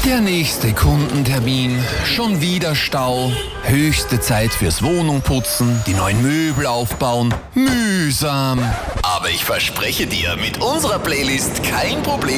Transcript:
Der nächste Kundentermin, schon wieder Stau, höchste Zeit fürs Wohnungputzen, die neuen Möbel aufbauen, mühsam. Aber ich verspreche dir, mit unserer Playlist kein Problem.